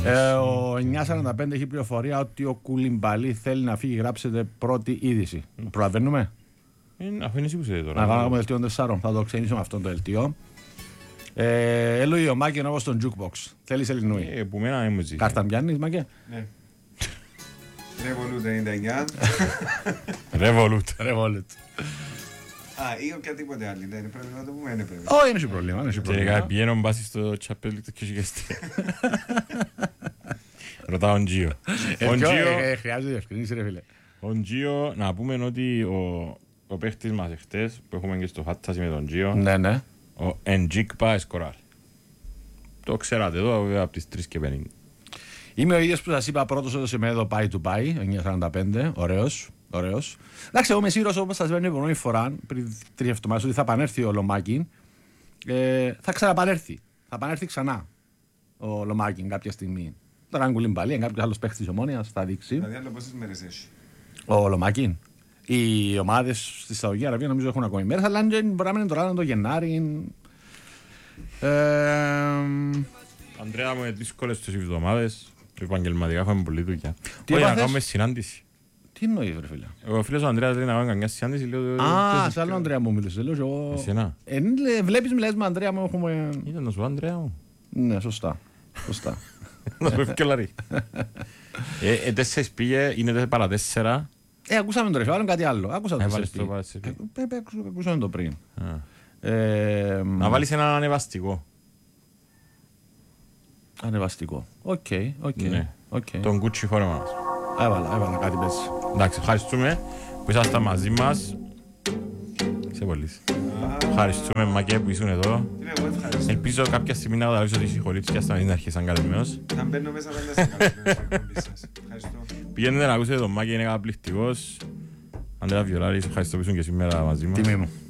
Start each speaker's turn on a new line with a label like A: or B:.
A: Ο 945 έχει πληροφορία ότι ο Κουλιμπαλί θέλει να φύγει. Γράψετε πρώτη είδηση. Προλαβαίνουμε.
B: Αφού είναι εσύ που είσαι τώρα.
A: Να κάνουμε δελτίο 4. Θα το ξεκινήσουμε αυτό το δελτίο. Ελούι ο Μάκη είναι όπως τον Jukebox. Θέλεις Ελληνούι.
B: Που μένα δεν μου ζήσει.
A: Κάρτα πιάνεις Μάκη.
C: Ναι. Revolut 99.
A: Revolut.
C: Ή οποιαδήποτε άλλη. Δεν πρέπει να το πούμε. Δεν πρέπει.
A: Όχι, είναι πρόβλημα.
B: Και πηγαίνω μπάσει στο Chapel και σιγαστή. Ρωτάω τον Τζίο.
A: Χρειάζεται διευκρινίση ρε φίλε.
B: Ο Τζίο, να πούμε ότι ο παίχτης μας εχθές που έχουμε και στο Φάτσασι με τον Τζίο,
A: Ναι.
B: ο Εντζίκπα Εσκοράλ. Το ξέρατε εδώ από τις 3:50.
A: Είμαι ο ίδιος που σας είπα πρώτος έδωσε με εδώ πάει του πάει, 945, ωραίος. Εντάξει, εγώ είμαι σίγουρος όπως σας βαίνω η φορά, πριν 3 εβδομάδες, ότι θα επανέλθει ο Λομάκιν. Θα ξαναπανέλθει. Θα επανέλθει ξανά ο Λομάκιν κάποια στιγμή. Τώρα αν Κουλιμπαλί, αν κάποιος άλλος παίχτης της Ομόνοιας θα δείξει.
C: Δηλαδή άλλο πόσες μέρες έχει.
A: Ο Λομάκιν. Οι ομάδες στη Σαουδική Αραβία νομίζω έχουν ακόμη μέρες, αλλά μπορεί να μείνει τώρα το Γενάρη.
B: Ανδρέα μου, είναι δύσκολες τις εβδομάδες. Επαγγελματικά έχουμε πολλή δουλειά.
A: Τι
B: Όχι, να
A: έπαθες?
B: κάνουμε συνάντηση.
A: Τι εννοείς ρε φίλε.
B: Ο φίλος ο Ανδρέας λέει να κάνουμε καμιά συνάντηση.
A: Σε άλλο Ανδρέα μου μιλούσε. Λέω εγώ.
B: Εσένα.
A: Βλέπεις μιλάς με Ανδρέα μου έχουμε.
B: Ήταν να σου πω Ανδρέα μου.
A: Ναι, σωστά.
B: Να σου πω ευκολαρή. 4 πήγε, είναι 4:04.
A: Ακούσαμε το ρε φίλε, άλλο κάτι άλλο. Άκουσα το
B: Έβαλες το
A: SSP.
B: παρασύρι.
A: Ακούσαμε το πριν.
B: Να βάλεις έναν ανεβαστικό.
A: Ανεβαστικό. Οκ.
B: Ναι. Τον Gucci φόρεμα μας.
A: Έβαλα κάτι πες.
B: Εντάξει, ευχαριστούμε που ήσασταν μαζί μας. Σε πολύς. Ευχαριστούμε Μακέ που ήσουν εδώ.
C: Εγώ ευχαριστώ.
B: Ελπίζω κάποια στιγμή να καταλάβεις ότι είσαι χωρίτσια στα να αρχίσει σαν καλεσμένος.
C: Να μπαίνω μέσα πάντα σε καλεσμένος εκπομπή σας. Ευχαριστώ.
B: Πηγαίνετε να ακούσετε τον Μάκη, είναι καταπληκτικός. Ανδρέα Βιολάρης, ευχαριστώ που ήσουν και σήμερα μαζί μας.
A: Τιμή μου.